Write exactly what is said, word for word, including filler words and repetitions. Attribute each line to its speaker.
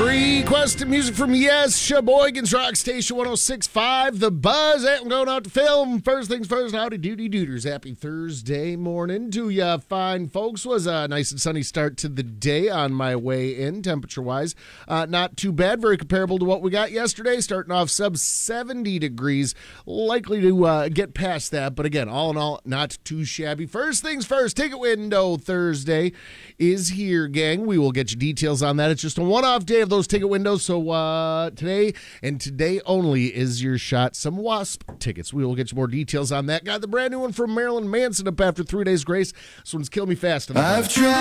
Speaker 1: Requested music from Yes, Sheboygan's Rock Station one oh six point five. The Buzz. Hey, I'm going out to film. First things first, howdy doody dooders. Happy Thursday morning to ya, fine folks. Was a nice and sunny start to the day on my way in, temperature-wise. Uh, not too bad, very comparable to what we got yesterday, starting off sub seventy degrees. Likely to uh, get past that, but again, all in all, not too shabby. First things first, Ticket Window Thursday is here, gang. We will get you details on that. It's just a one-off day of those ticket windows, so uh, today and today only is your shot. Some Wasp tickets. We will get you more details on that. Got the brand new one from Marilyn Manson up after three days grace. This one's Kill Me Fast.
Speaker 2: I've tried